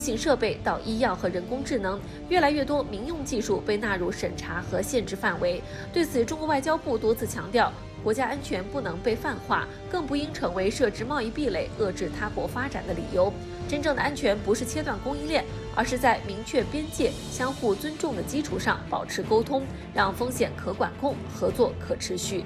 性设备到医药和人工智能，越来越多民用技术被纳入审查和限制范围。对此，中国外交部多次强调，国家安全不能被泛化，更不应成为设置贸易壁垒、遏制他国发展的理由。真正的安全不是切断供应链，而是在明确边界、相互尊重的基础上保持沟通，让风险可管控，合作可持续。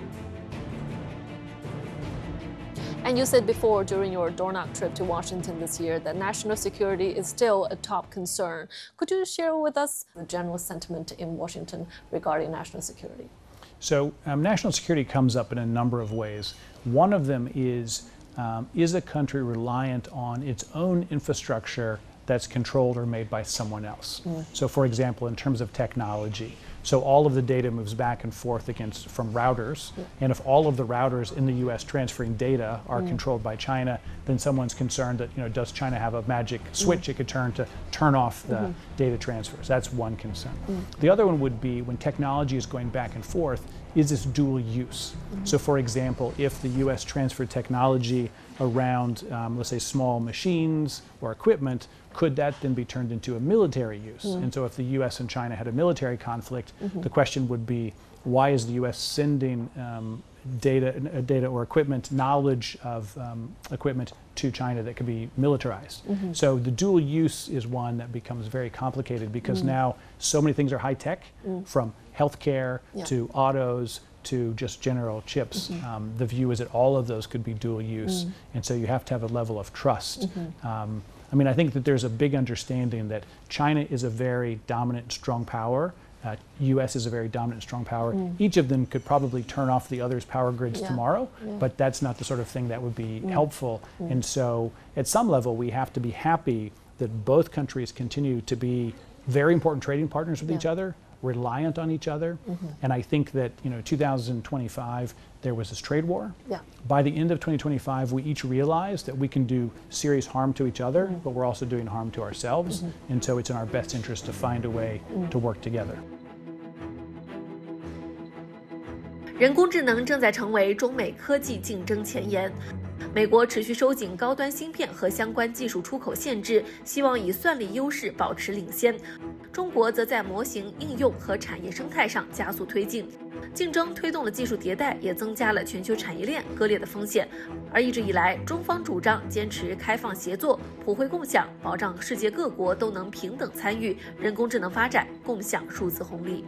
And you said before during your Dornoch trip to Washington this year that national security is still a top concern. Could you share with us the general sentiment in Washington regarding national security? So national security comes up in a number of ways. One of them is a country reliant on its own infrastructure that's controlled or made by someone else? So for example, in terms of technology, so all of the data moves back and forth from routers, and if all of the routers in the US transferring data are controlled by China, then someone's concerned that, does China have a magic switch it could turn off the data transfers? That's one concern. The other one would be when technology is going back and forth, is this dual use? So for example, if the US transferred technology around, let's say, small machines or equipment, could that then be turned into a military use? And so if the US and China had a military conflict, the question would be, why is the US sending data or equipment, knowledge of equipment to China that could be militarized? So the dual use is one that becomes very complicated because now so many things are high tech, from healthcare to autos to just general chips. The view is that all of those could be dual use, and so you have to have a level of trust. I mean, I think that there's a big understanding that China is a very dominant, strong power. US is a very dominant, strong power. Each of them could probably turn off the other's power grids tomorrow, but that's not the sort of thing that would be helpful. And so at some level, we have to be happy that both countries continue to be very important trading partners with each other, reliant on each other. And I think that 2025 there was this trade war. By the end of 2025 we each realized that we can do serious harm to each other, but we're also doing harm to ourselves. And so it's in our best interest to find a way to work together. 人工智能正在成为中美科技竞争前沿。美国持续收紧高端芯片和相关技术出口限制，希望以算力优势保持领先。中国则在模型应用和产业生态上加速推进。竞争推动了技术迭代，也增加了全球产业链割裂的风险。而一直以来，中方主张坚持开放协作、普惠共享，保障世界各国都能平等参与人工智能发展，共享数字红利。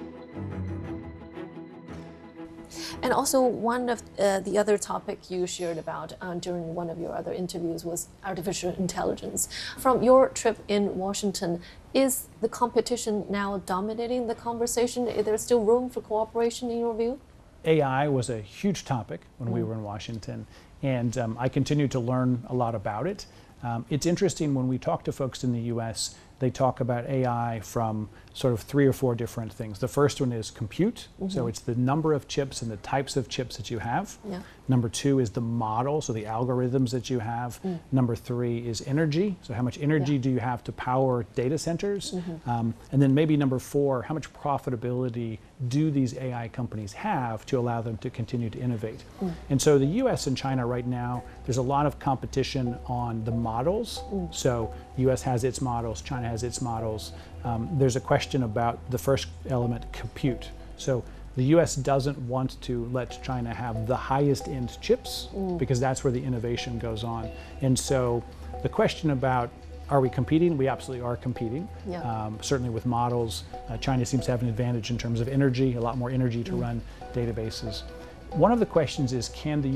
And also one of the other topic you shared about during one of your other interviews was artificial intelligence. From your trip in Washington, is the competition now dominating the conversation? Is there still room for cooperation in your view? AI was a huge topic when we were in Washington, and I continue to learn a lot about it. It's interesting when we talk to folks in the US, they talk about AI from sort of 3 or 4 different things. The first one is compute, so it's the number of chips and the types of chips that you have. Number 2 is the model, so the algorithms that you have. Number 3 is energy, so how much energy do you have to power data centers? And then maybe number 4, how much profitability do these AI companies have to allow them to continue to innovate? And so the US and China right now, there's a lot of competition on the models. So US has its models, China has its models. There's a question about the first element, compute. So the US doesn't want to let China have the highest end chips because that's where the innovation goes on. And so the question about, are we competing? We absolutely are competing. Certainly with models, China seems to have an advantage in terms of energy, a lot more energy to run databases. One of the questions is, can the